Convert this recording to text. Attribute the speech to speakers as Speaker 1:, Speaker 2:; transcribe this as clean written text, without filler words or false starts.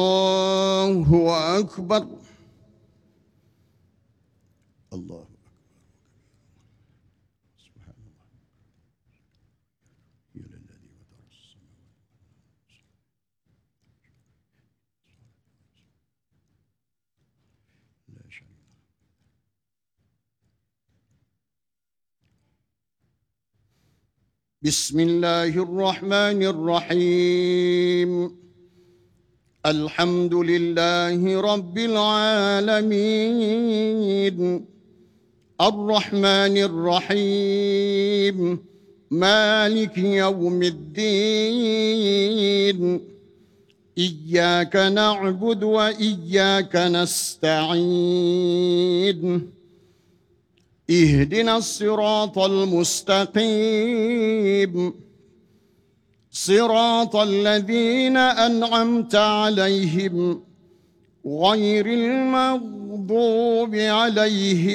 Speaker 1: الله أكبر. الله أكبر. سبحان الله. يا للذي وتر السماوات لا شريك له. بسم الله الرحمن الرحيم. الحمد لله رب العالمين الرحمن الرحيم مالك يوم الدين إياك نعبد وإياك نستعين اهدنا الصراط المستقيم صراط الذين أنعمت عليهم غير المغضوب عليهم